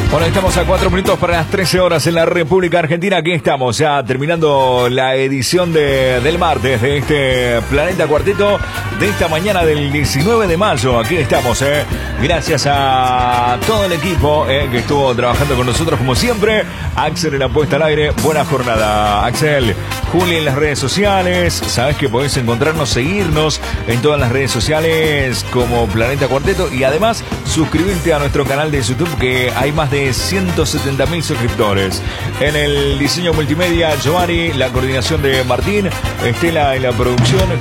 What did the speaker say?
Bueno, estamos a 4 minutos para las 13 horas en la República Argentina. Aquí estamos ya terminando la edición del martes de este Planeta Cuarteto de esta mañana del 19 de mayo. Aquí estamos, gracias a todo el equipo que estuvo trabajando con nosotros como siempre. Axel en la puesta al aire. Buena jornada, Axel. Juli en las redes sociales. Sabes que podés encontrarnos, seguirnos en todas las redes sociales como Planeta Cuarteto y además suscribirte a nuestro canal de YouTube, que hay más de 170.000 suscriptores. En el diseño multimedia, Giovanni, la coordinación de Martín, Estela en la producción.